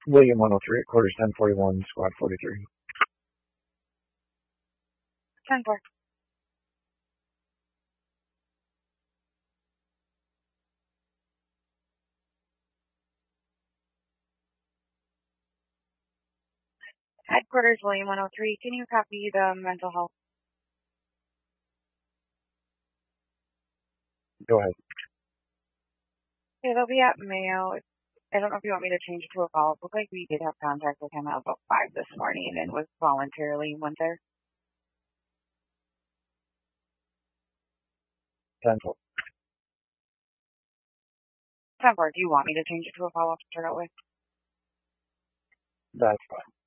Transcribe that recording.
William 103 at quarters 1041, squad 43. 10-4. Headquarters, William 103. Can you copy the mental health? Go ahead. Okay, they'll be at Mayo. I don't know if you want me to change it to a follow-up. Looks like we did have contact with him at about 5 this morning and was voluntarily went there. 10-4. 10-4. Do you want me to change it to a follow-up to start out with? That's fine.